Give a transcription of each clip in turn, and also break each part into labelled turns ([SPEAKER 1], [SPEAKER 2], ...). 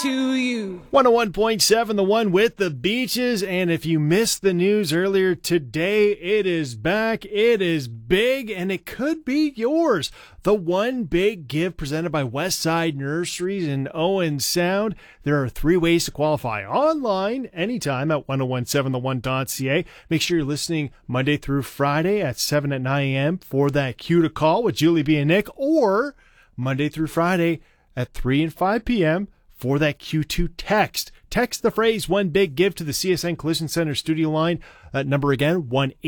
[SPEAKER 1] to you.
[SPEAKER 2] 101.7, the one with the beaches. And if you missed the news earlier today, it is back. It is big, and it could be yours. The One Big Give presented by Westside Nurseries in Owen Sound. There are 3 ways to qualify. Online, anytime at 1017theone.ca. Make sure you're listening Monday through Friday at 7 and 9 a.m. for that cue to call with Julie B. and Nick, or Monday through Friday at 3 and 5 p.m. for that Q2 text. Text the phrase One Big Give to the CSN Collision Center studio line. That number again,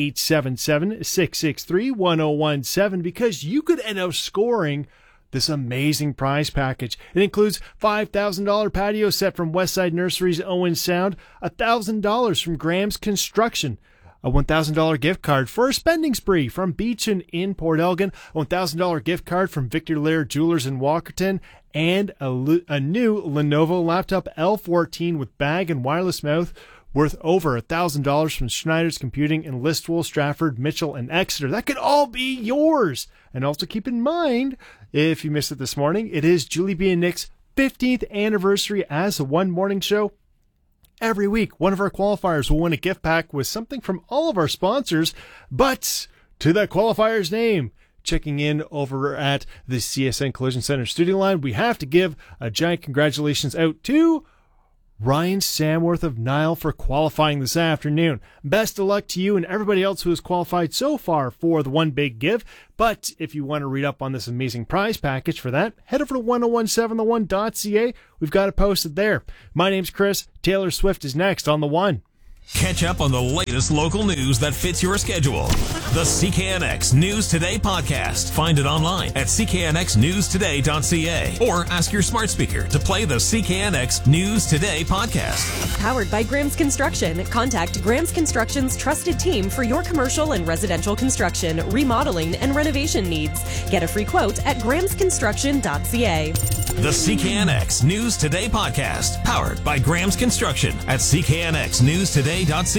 [SPEAKER 2] 1-877-663-1017, because you could end up scoring this amazing prize package. It includes $5,000 patio set from Westside Nurseries Owen Sound, $1,000 from Graham's Construction, a $1,000 gift card for a spending spree from Beechin in Port Elgin, a $1,000 gift card from Victor Lair Jewelers in Walkerton, and a new Lenovo laptop L14 with bag and wireless mouse worth over $1,000 from Schneider's Computing in Listowel, Stratford, Mitchell, and Exeter. That could all be yours. And also keep in mind, if you missed it this morning, it is Julie B. and Nick's 15th anniversary as a One Morning Show. Every week, one of our qualifiers will win a gift pack with something from all of our sponsors, but to that qualifier's name. Checking in over at the CSN Collision Center studio line, we have to give a giant congratulations out to Ryan Samworth of Nile for qualifying this afternoon. Best of luck to you and everybody else who has qualified so far for the One Big Give. But if you want to read up on this amazing prize package for that, head over to 1017theone.ca. We've got it posted there. My name's Chris. Taylor Swift is next on The One.
[SPEAKER 3] Catch up on the latest local news that fits your schedule. The CKNX News Today podcast. Find it online at cknxnewstoday.ca or ask your smart speaker to play the CKNX News Today podcast.
[SPEAKER 4] Powered by Graham's Construction. Contact Graham's Construction's trusted team for your commercial and residential construction, remodeling, and renovation needs. Get a free quote at grahamsconstruction.ca.
[SPEAKER 3] The CKNX News Today podcast. Powered by Graham's Construction at cknxnewstoday.ca.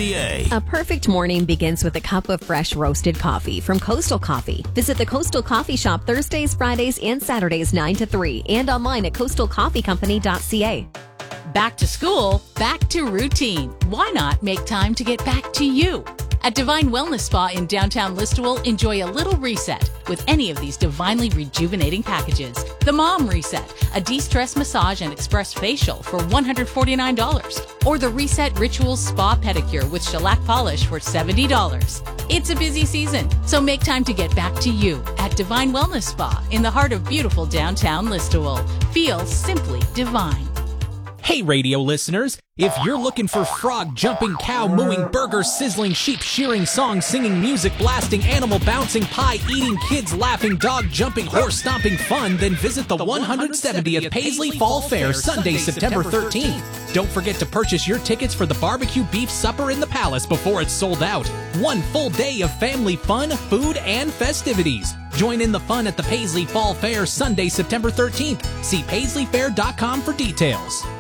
[SPEAKER 5] A perfect morning begins with a cup of fresh roasted coffee from Coastal Coffee. Visit the Coastal Coffee Shop Thursdays, Fridays, and Saturdays 9 to 3 and online at coastalcoffeecompany.ca.
[SPEAKER 6] Back to school, back to routine. Why not make time to get back to you? At Divine Wellness Spa in downtown Listowel, enjoy a little reset with any of these divinely rejuvenating packages. The Mom Reset, a de-stress massage and express facial for $149. Or the Reset Rituals Spa Pedicure with shellac polish for $70. It's a busy season, so make time to get back to you at Divine Wellness Spa in the heart of beautiful downtown Listowel. Feel simply divine.
[SPEAKER 7] Hey, radio listeners, if you're looking for frog jumping, cow mooing, burger sizzling, sheep shearing, song singing, music blasting, animal bouncing, pie eating, kids laughing, dog jumping, horse stomping fun, then visit the 170th Paisley Fall Fair Sunday, September 13th. Don't forget to purchase your tickets for the barbecue beef supper in the Palace before it's sold out. One full day of family fun, food, and festivities. Join in the fun at the Paisley Fall Fair Sunday, September 13th. See paisleyfair.com for details.